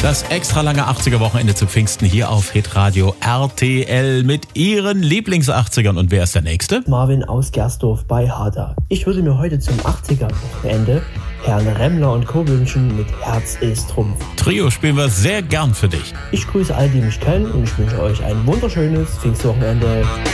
Das extra lange 80er-Wochenende zu Pfingsten hier auf Hitradio RTL mit Ihren Lieblings-80ern. Und wer ist der Nächste? Marvin aus Gersdorf bei Harda. Ich würde mir heute zum 80er-Wochenende Herrn Remmler und Co. wünschen mit Herz ist Trumpf. Trio spielen wir sehr gern für dich. Ich grüße alle, die mich kennen, und ich wünsche euch ein wunderschönes Pfingstwochenende.